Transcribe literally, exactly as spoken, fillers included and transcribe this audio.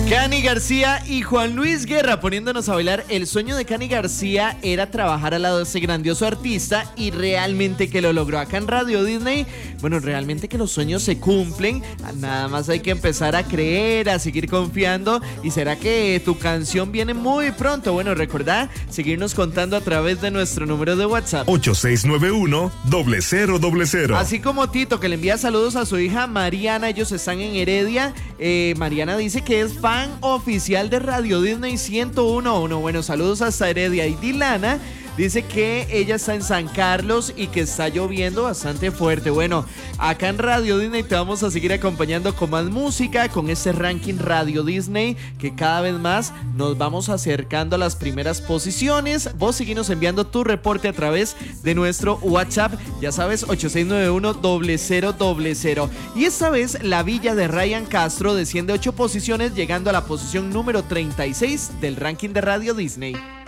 Cani García y Juan Luis Guerra poniéndonos a bailar. El sueño de Cani García era trabajar al lado de ese grandioso artista y realmente que lo logró acá en Radio Disney. Bueno, realmente que los sueños se cumplen. Nada más hay que empezar a creer, a seguir confiando. ¿Y será que tu canción viene muy pronto? Bueno, recordá seguirnos contando a través de nuestro número de WhatsApp ocho seis nueve uno, cero cero cero cero. Así como Tito, que le envía saludos a su hija Mariana. Ellos están en Heredia. eh, Mariana dice que es fan oficial de Radio Disney ciento uno punto uno. Bueno, saludos hasta Heredia. Y Dilana dice que ella está en San Carlos y que está lloviendo bastante fuerte. Bueno, acá en Radio Disney te vamos a seguir acompañando con más música, con este ranking Radio Disney, que cada vez más nos vamos acercando a las primeras posiciones. Vos seguinos enviando tu reporte a través de nuestro WhatsApp, ya sabes, ocho seis nueve uno, cero cero cero cero. Y esta vez la Villa de Ryan Castro desciende ocho posiciones, llegando a la posición número treinta y seis del ranking de Radio Disney.